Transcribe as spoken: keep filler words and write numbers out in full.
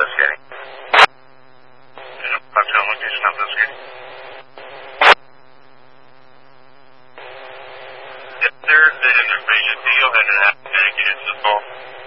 investigating. five two one location, I'm investigating. Yes, sir. The intervision deal had an app dedicated to the call.